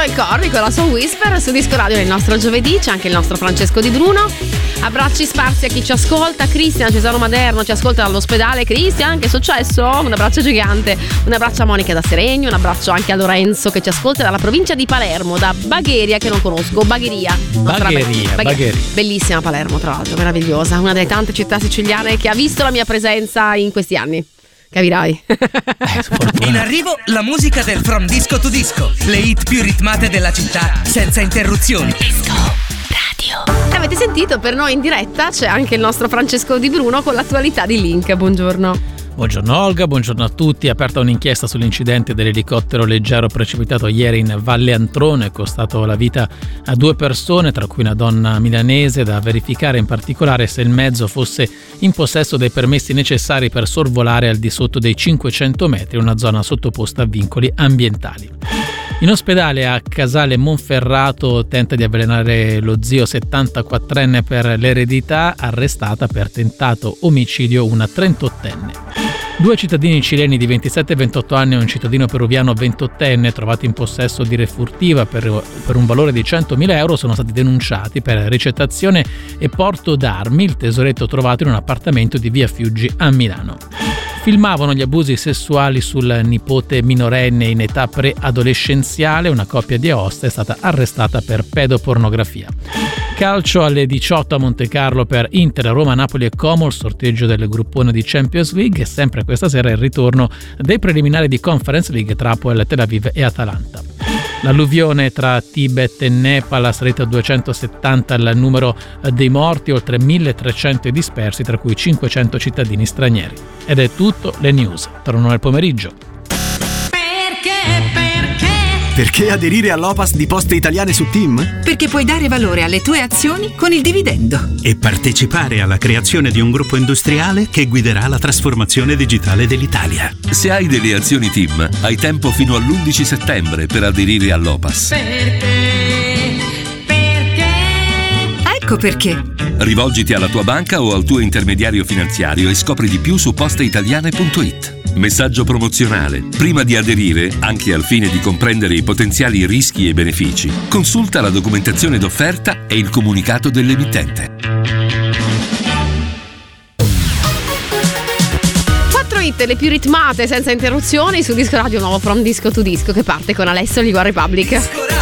Joel Corry con la sua Whisper su Disco Radio nel nostro giovedì. C'è anche il nostro Francesco Di Bruno. Abbracci sparsi a chi ci ascolta. Cristian Cesaro Maderno ci ascolta dall'ospedale. Cristian, che è successo? Un abbraccio gigante. Un abbraccio a Monica da Seregno. Un abbraccio anche a Lorenzo che ci ascolta dalla provincia di Palermo, da Bagheria, che non conosco. Bagheria. Bellissima Palermo, tra l'altro, meravigliosa. Una delle tante città siciliane che ha visto la mia presenza in questi anni. Capirai. In arrivo la musica del From Disco to Disco, le hit più ritmate della città senza interruzioni. Disco Radio. Avete sentito, per noi in diretta c'è anche il nostro Francesco Di Bruno con l'attualità di Link. Buongiorno. Buongiorno Olga, buongiorno a tutti. Aperta un'inchiesta sull'incidente dell'elicottero leggero precipitato ieri in Valle Antrone, costato la vita a 2 persone, tra cui una donna milanese. Da verificare in particolare se il mezzo fosse in possesso dei permessi necessari per sorvolare al di sotto dei 500 metri, una zona sottoposta a vincoli ambientali. In ospedale a Casale Monferrato tenta di avvelenare lo zio 74enne per l'eredità, arrestata per tentato omicidio una 38enne. 2 cittadini cileni di 27 e 28 anni e un cittadino peruviano 28enne trovati in possesso di refurtiva per un valore di 100.000 euro sono stati denunciati per ricettazione e porto d'armi, il tesoretto trovato in un appartamento di via Fiuggi a Milano. Filmavano gli abusi sessuali sul nipote minorenne in età preadolescenziale. Una coppia di Aosta è stata arrestata per pedopornografia. Calcio alle 18 a Montecarlo per Inter, Roma, Napoli e Como, il sorteggio del gruppone di Champions League, e sempre questa sera il ritorno dei preliminari di Conference League tra Apoel, Tel Aviv e Atalanta. L'alluvione tra Tibet e Nepal ha salito a 270 il numero dei morti, oltre 1.300 i dispersi, tra cui 500 cittadini stranieri. Ed è tutto, le news tornano nel pomeriggio. Perché aderire all'Opas di Poste Italiane su TIM? Perché puoi dare valore alle tue azioni con il dividendo. E partecipare alla creazione di un gruppo industriale che guiderà la trasformazione digitale dell'Italia. Se hai delle azioni TIM, hai tempo fino all'11 settembre per aderire all'Opas. Perché? Ecco perché. Rivolgiti alla tua banca o al tuo intermediario finanziario e scopri di più su posteitaliane.it. Messaggio promozionale. Prima di aderire, anche al fine di comprendere i potenziali rischi e benefici, consulta la documentazione d'offerta e il comunicato dell'emittente. 4 hit, le più ritmate senza interruzioni su Disco Radio, nuovo From Disco to Disco, che parte con Alessio Liguori Republic.